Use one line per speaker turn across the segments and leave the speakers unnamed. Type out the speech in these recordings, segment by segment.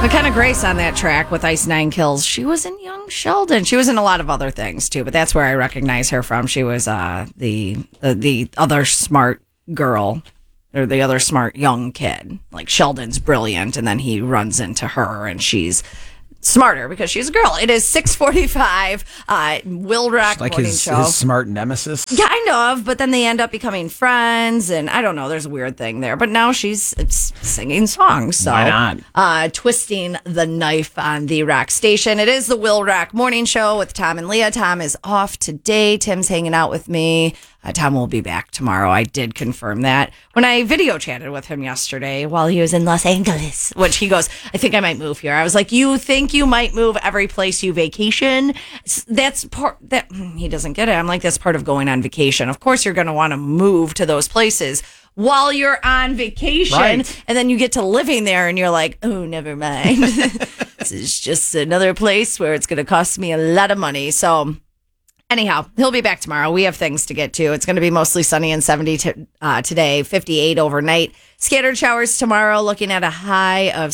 McKenna Grace on that track with Ice Nine Kills. She was in Young Sheldon. She was in a lot of other things too, but that's where I recognize her from. She was the other smart girl, or the other smart young kid. Like Sheldon's brilliant, and then he runs into her, and she's smarter because she's a girl. It is 6:45. Will Rock
like
morning
his,
show.
his smart nemesis.
Kind of, but then they end up becoming friends, and I don't know. There's a weird thing there, but now she's singing songs. So
Why
not? Twisting the knife on the Rock station. It is the Will Rock morning show with Tom and Leah. Tom is off today. Tim's hanging out with me. Tom will be back tomorrow. I did confirm that when I video chatted with him yesterday while he was in Los Angeles, which he goes, I think I might move here. I was like, you think you might move every place you vacation? That's part that he doesn't get it. I'm like, that's part of going on vacation. Of course, you're going to want to move to those places while you're on vacation.
Right.
And then you get to living there and you're like, oh, never mind. This is just another place where it's going to cost me a lot of money. So anyhow, he'll be back tomorrow. We have things to get to. It's going to be mostly sunny and 70 today, 58 overnight. Scattered showers tomorrow, looking at a high of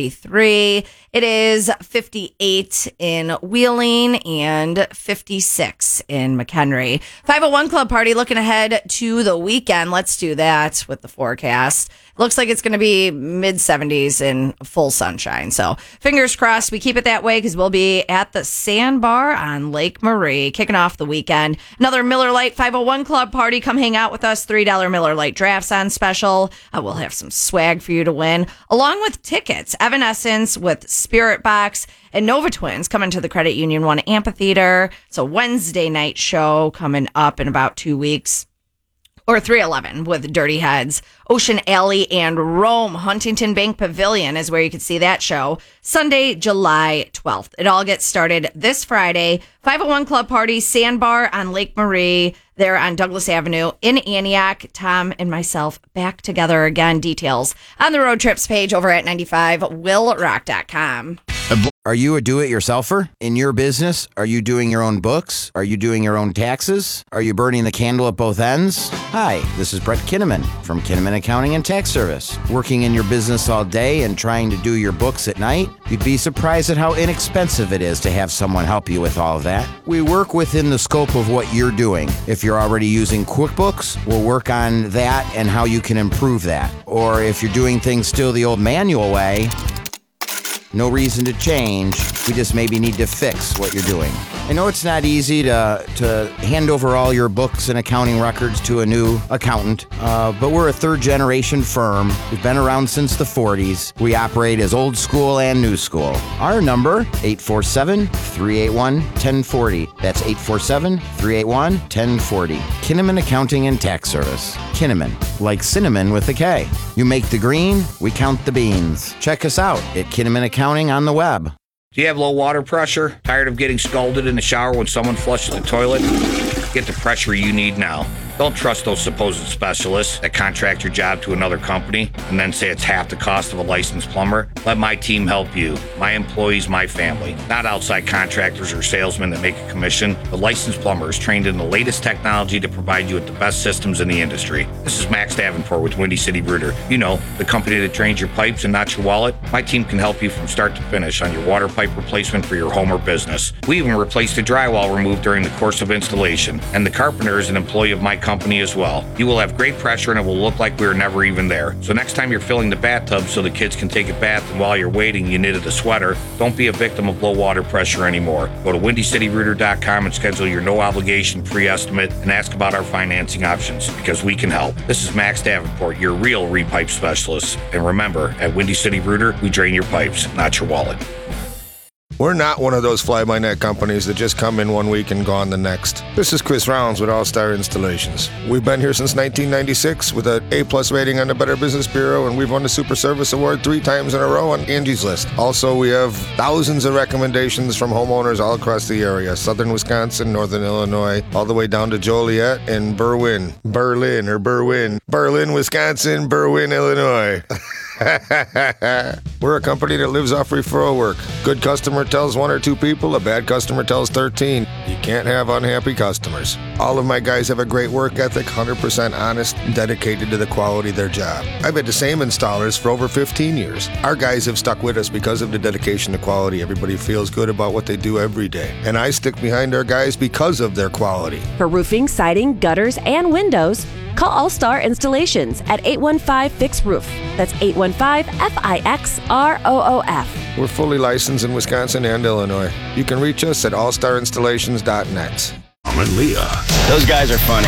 73. It is 58 in Wheeling and 56 in McHenry. 501 Club Party looking ahead to the weekend. Let's do that with the forecast. Looks like it's going to be mid-70s in full sunshine. So fingers crossed we keep it that way because we'll be at the Sandbar on Lake Marie kicking off the weekend. Another Miller Lite 501 Club Party. Come hang out with us. $3 Miller Lite drafts on special. We'll have some swag for you to win, along with tickets. Evanescence with Spirit Box and Nova Twins coming to the Credit Union One Amphitheater. It's a Wednesday night show coming up in about 2 weeks. Or 311 with Dirty Heads. Ocean Alley and Rome. Huntington Bank Pavilion is where you can see that show. Sunday, July 12th. It all gets started this Friday. 501 Club Party, Sandbar on Lake Marie. There on Douglas Avenue in Antioch. Tom and myself back together again. Details on the road trips page over at 95willrock.com.
Are you a do-it-yourselfer in your business? Are you doing your own books? Are you doing your own taxes? Are you burning the candle at both ends? Hi, this is Brett Kinnaman from Kinnaman Accounting and Tax Service. Working in your business all day and trying to do your books at night? You'd be surprised at how inexpensive it is to have someone help you with all of that. We work within the scope of what you're doing. If you're already using QuickBooks, we'll work on that and how you can improve that. Or if you're doing things still the old manual way, no reason to change. We just maybe need to fix what you're doing. I know it's not easy to hand over all your books and accounting records to a new accountant, but we're a third-generation firm. We've been around since the 40s. We operate as old school and new school. Our number, 847-381-1040. That's 847-381-1040. Kinnaman Accounting and Tax Service. Kinnaman, like cinnamon with a K. You make the green, we count the beans. Check us out at Kinnaman Accounting on the web.
Do you have low water pressure? Tired of getting scalded in the shower when someone flushes the toilet? Get the pressure you need now. Don't trust those supposed specialists that contract your job to another company and then say it's half the cost of a licensed plumber. Let my team help you. My employees, my family. Not outside contractors or salesmen that make a commission. The licensed plumber is trained in the latest technology to provide you with the best systems in the industry. This is Max Davenport with Windy City Rooter. You know, the company that drains your pipes and not your wallet. My team can help you from start to finish on your water pipe replacement for your home or business. We even replaced the drywall removed during the course of installation. And the carpenter is an employee of my company as well. You will have great pressure and it will look like we were never even there. So next time you're filling the bathtub so the kids can take a bath and while you're waiting you knitted a sweater, don't be a victim of low water pressure anymore. Go to WindyCityRooter.com and schedule your no obligation free estimate and ask about our financing options because we can help. This is Max Davenport, your real repipe specialist. And remember, at Windy City Rooter, we drain your pipes, not your wallet.
We're not one of those fly-by-night companies that just come in one week and gone the next. This is Chris Rounds with All Star Installations. We've been here since 1996 with an A-plus rating on the Better Business Bureau, and we've won the Super Service Award 3 times in a row on Angie's List. Also, we have thousands of recommendations from homeowners all across the area, southern Wisconsin, northern Illinois, all the way down to Joliet and Berwyn, Wisconsin, Berwyn, Illinois. We're a company that lives off referral work. Good customer tells 1 or 2 people, a bad customer tells 13. You can't have unhappy customers. All of my guys have a great work ethic, 100% honest, and dedicated to the quality of their job. I've had the same installers for over 15 years. Our guys have stuck with us because of the dedication to quality. Everybody feels good about what they do every day. And I stick behind our guys because of their quality.
For roofing, siding, gutters, and windows, call All Star Installations at 815-FIX-ROOF. That's 815-FIXROOF.
We're fully licensed in Wisconsin and Illinois. You can reach us at allstarinstallations.net.
Tom and Leah.
Those guys are funny.